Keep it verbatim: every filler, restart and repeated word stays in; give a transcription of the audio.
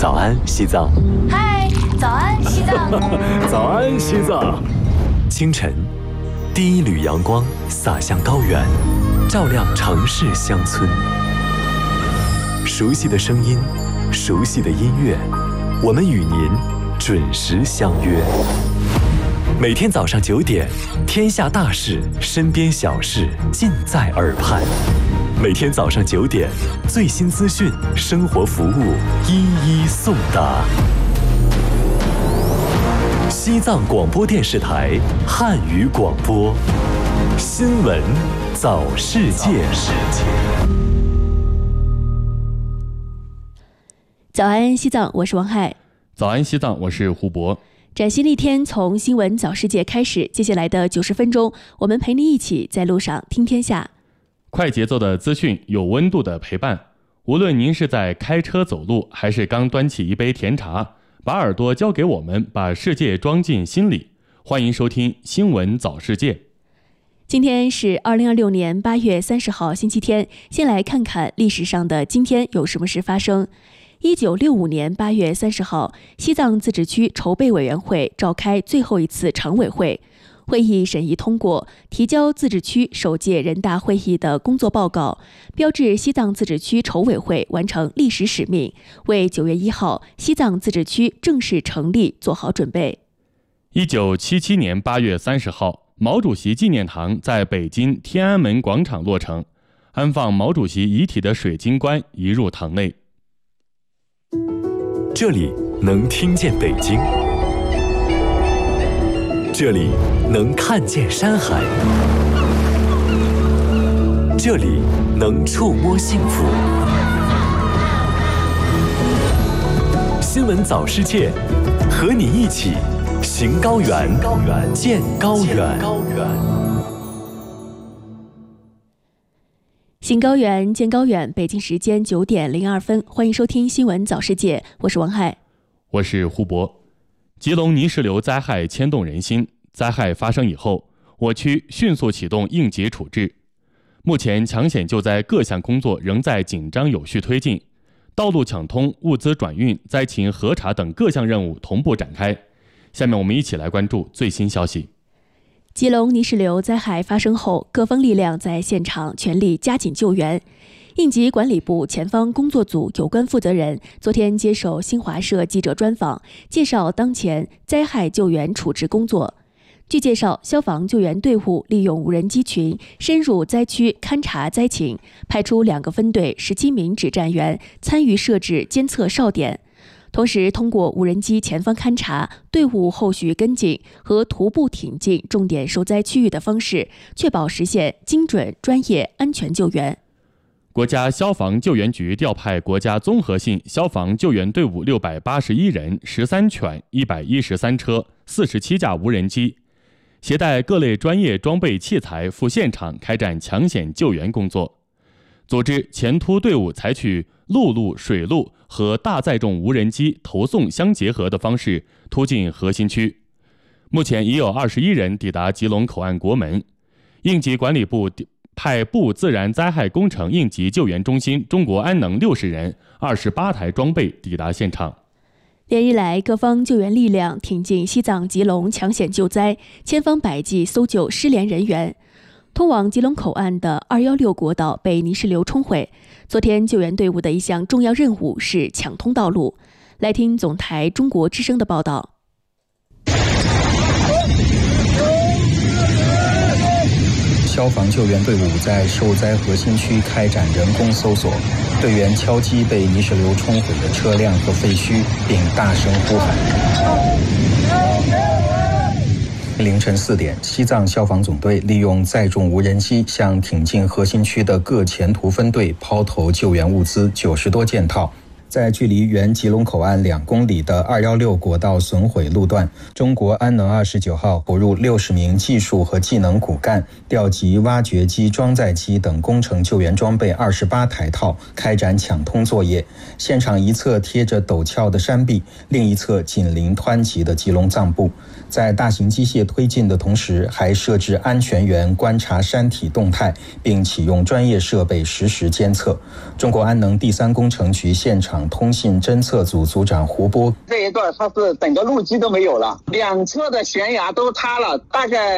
早安，西藏。 嗨，早安，西藏。 早安，西藏。清晨，第一缕阳光洒向高原，照亮城市乡村。熟悉的声音，熟悉的音乐，我们与您准时相约。每天早上九点，天下大事，身边小事，尽在耳畔。每天早上九点，最新资讯，生活服务，一一送达。西藏广播电视台汉语广播，新闻早世界。 早安，西藏，我是王海。 早安，西藏，我是胡博。 崭新的一天从新闻早世界开始，接下来的九十分钟，我们陪你一起在路上听天下。 快节奏的资讯，有温度的陪伴。无论您是在开车走路，还是刚端起一杯甜茶，把耳朵交给我们，把世界装进心里。欢迎收听新闻早世界。 今天是二零二六年八月三十号星期天，先来看看历史上的今天有什么事发生。一九六五年八月三十号，西藏自治区筹备委员会召开最后一次常委会，会议审议通过提交自治区首届人大会议的工作报告，标志西藏自治区筹委会完成历史使命，为九月一号西藏自治区正式成立做好准备。 一九七七年八月三十号，毛主席纪念堂在北京天安门广场落成，安放毛主席遗体的水晶棺移入堂内。 这里能听见北京，这里能看见山海，这里能触摸幸福。新闻早世界，和你一起行高原，见高原。 行高原，见高远。北京时间九点零二分，欢迎收听新闻早世界，我是王海， 我是胡博。吉隆泥石流灾害牵动人心，灾害发生以后，我区迅速启动应急处置。目前抢险救灾各项工作仍在紧张有序推进，道路抢通、物资转运、灾情核查等各项任务同步展开。下面我们一起来关注最新消息。 吉隆泥石流灾害发生后，各方力量在现场全力加紧救援。应急管理部前方工作组有关负责人昨天接受新华社记者专访，介绍当前灾害救援处置工作。据介绍，消防救援队伍利用无人机群深入灾区勘察灾情，派出两个分队十七名指战员参与设置监测哨点。同时，通过无人机前方勘察、队伍后续跟进和徒步挺进重点受灾区域的方式，确保实现精准、专业、安全救援。 国家消防救援局调派国家综合性消防救援队伍六百八十一人、十三犬、一百一十三车、四十七架无人机，携带各类专业装备器材赴现场开展抢险救援工作。组织前突队伍采取陆路、水路和大载重无人机投送相结合的方式突进核心区。目前已有二十一人抵达吉隆口岸国门。应急管理部派部自然灾害工程应急救援中心中国安能六十人、二十八台装备抵达现场。 连日来，各方救援力量挺进西藏吉隆抢险救灾，千方百计搜救失联人员。通往吉隆口岸的二一六国道被泥石流冲毁，昨天救援队伍的一项重要任务是抢通道路。来听总台中国之声的报道。 消防救援队伍在受灾核心区开展人工搜索，队员敲击被泥石流冲毁的车辆和废墟，并大声呼喊。凌晨四点，西藏消防总队利用载重无人机向挺进核心区的各前途分队抛投救援物资九十多件套。在距离原吉隆口岸两公里的二一六国道损毁路段，中国安能二十九号投入六十名技术和技能骨干，调集挖掘机、装载机等工程救援装备二十八台套，开展抢通作业。现场一侧贴着陡峭的山壁，另一侧紧邻湍急的吉隆藏布。在大型机械推进的同时，还设置安全员观察山体动态，并启用专业设备实时监测。中国安能第三工程局现场场通信侦测组组长胡波。 这一段它是整个路基都没有了，两侧的悬崖都塌了，大概